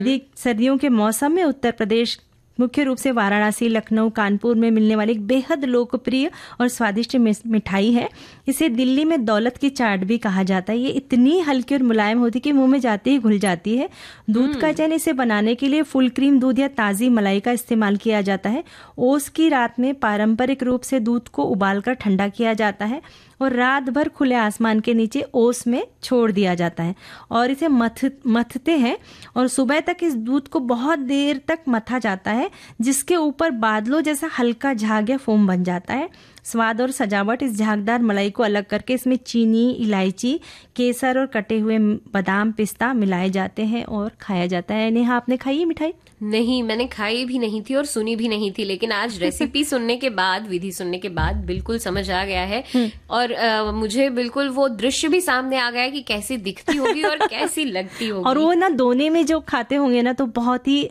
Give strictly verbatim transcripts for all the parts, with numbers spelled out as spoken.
सर्दियों के मौसम में उत्तर प्रदेश मुख्य रूप से वाराणसी, लखनऊ, कानपुर में मिलने वाली एक बेहद लोकप्रिय और स्वादिष्ट मिठाई है। इसे दिल्ली में दौलत की चाट भी कहा जाता है। ये इतनी हल्की और मुलायम होती है कि मुंह में जाते ही घुल जाती है। दूध का चयन इसे बनाने के लिए फुल क्रीम दूध या ताज़ी मलाई का इस्तेमाल किया जाता है। ओस की रात में पारंपरिक रूप से दूध को उबालकर ठंडा किया जाता है और रात भर खुले आसमान के नीचे ओस में छोड़ दिया जाता है और इसे मथ मथते हैं और सुबह तक इस दूध को बहुत देर तक मथा जाता है, जिसके ऊपर बादलों जैसा हल्का झाग या फोम बन जाता है। स्वाद और सजावट इस झागदार मलाई को अलग करके इसमें चीनी, इलायची, केसर और कटे हुए बादाम, पिस्ता मिलाए जाते हैं और खाया जाता है। नेहा, आपने खाई है मिठाई? नहीं, मैंने खाई भी नहीं थी और सुनी भी नहीं थी, लेकिन आज रेसिपी सुनने के बाद, विधि सुनने के बाद बिल्कुल समझ आ गया है और आ, मुझे बिल्कुल वो दृश्य भी सामने आ गया है कि कैसी दिखती होगी और कैसी लगती होगी। और वो ना दोने में जो खाते होंगे ना तो बहुत ही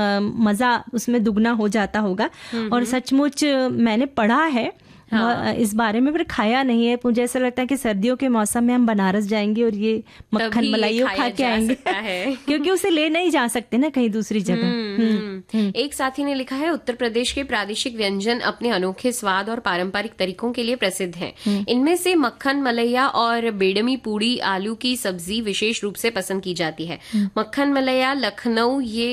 मजा उसमें दुगना हो जाता होगा। और सचमुच मैंने पढ़ा है हाँ। इस बारे में, पर खाया नहीं है। मुझे ऐसा लगता है कि सर्दियों के मौसम में हम बनारस जाएंगे और ये मक्खन मलाई खा के आएंगे क्योंकि उसे ले नहीं जा सकते ना कहीं दूसरी जगह। हुँ, हुँ। एक साथी ने लिखा है, उत्तर प्रदेश के प्रादेशिक व्यंजन अपने अनोखे स्वाद और पारंपरिक तरीकों के लिए प्रसिद्ध हैं। इनमें से मक्खन मलैया और बेडमी पूड़ी आलू की सब्जी विशेष रूप से पसंद की जाती है। मक्खन मलैया लखनऊ ये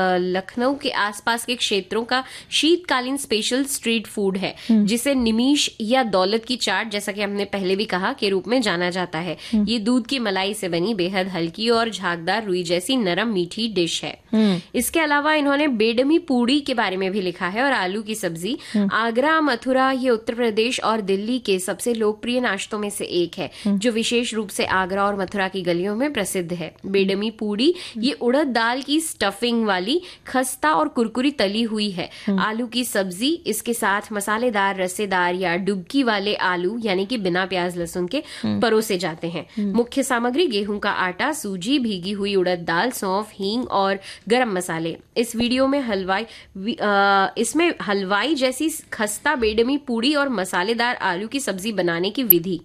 लखनऊ के आसपास के क्षेत्रों का शीतकालीन स्पेशल स्ट्रीट फूड है, जिसे निमी या दौलत की चाट, जैसा कि हमने पहले भी कहा, के रूप में जाना जाता है। ये दूध की मलाई से बनी बेहद हल्की और झागदार रुई जैसी नरम मीठी डिश है। इसके अलावा इन्होंने बेडमी पूड़ी के बारे में भी लिखा है और आलू की सब्जी। आगरा, मथुरा ये उत्तर प्रदेश और दिल्ली के सबसे लोकप्रिय नाश्तों में से एक है, जो विशेष रूप से आगरा और मथुरा की गलियों में प्रसिद्ध है। बेडमी पूड़ी ये उड़द दाल की स्टफिंग वाली खस्ता और कुरकुरी तली हुई है। आलू की सब्जी इसके साथ मसालेदार, रसेदार या डुबकी वाले आलू यानी कि बिना प्याज लहसुन के परोसे जाते हैं। मुख्य सामग्री गेहूं का आटा, सूजी, भीगी हुई उड़द दाल, सौंफ, हींग और गरम मसाले। इस वीडियो में हलवाई इसमें हलवाई जैसी खस्ता बेडमी पूड़ी और मसालेदार आलू की सब्जी बनाने की विधि,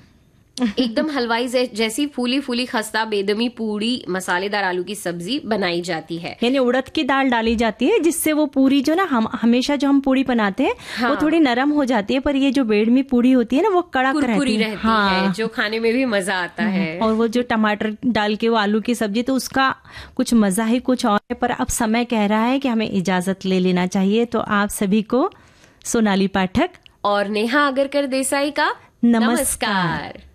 एकदम हलवाई जैसी फूली फूली खस्ता बेदमी पूड़ी मसालेदार आलू की सब्जी बनाई जाती है। यानी उड़द की दाल डाली जाती है, जिससे वो पूरी जो ना हम हमेशा जो हम पूड़ी बनाते हैं हाँ। वो थोड़ी नरम हो जाती है, पर ये जो बेडमी पूड़ी होती है ना वो कड़क रहती, रहती हाँ। है, जो खाने में भी मजा आता है। और वो जो टमाटर डाल के वो आलू की सब्जी, तो उसका कुछ मजा ही कुछ और है। पर अब समय कह रहा है कि हमें इजाजत ले लेना चाहिए, तो आप सभी को सोनाली पाठक और नेहा अगरकर देसाई का नमस्कार।